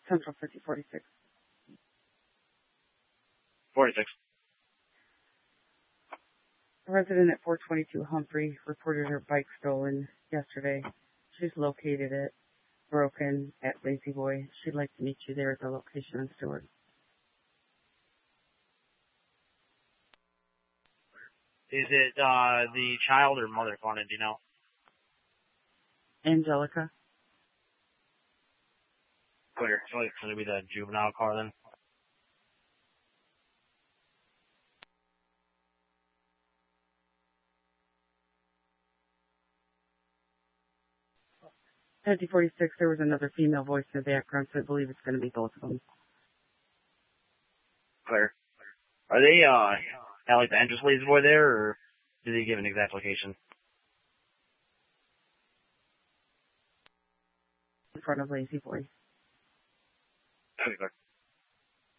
Central 5046. 46. A resident at 422 Humphrey reported her bike stolen yesterday. She's located it broken at Lazy Boy. She'd like to meet you there at the location in Stewart. Is it the child or mother phone? Do you know? Angelica. Clear. So it's going to be the juvenile car then? At 46, there was another female voice in the background, so I believe it's going to be both of them. Clear. Are they at like the entrance Lazy Boy there, or do they give an exact location? In front of Lazy Boy. Okay, clear.